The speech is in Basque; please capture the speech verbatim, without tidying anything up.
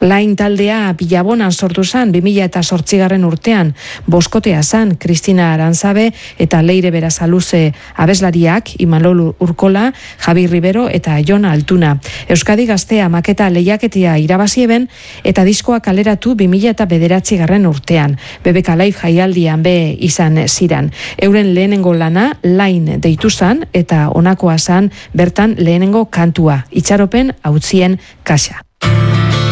Lain taldea Bilabonan sortu zan bi mila zortzigarren urtean, boskotea zan Kristina Arantzabe eta Leire Berasaluze abeslariak, Imanol Urkola, Javi Ribero eta Jon Altuna. Euskadi Gaztea maketa lehiaketia irabazieben eta diskoa kaleratu bi mila bederatzigarren urtean. B B K Live jaialdian be izan ziran. Euren lehenengo lana Lain deitu zan eta honakoa zan bertan lehenengo kantua, itxaropen hautzien kaxa.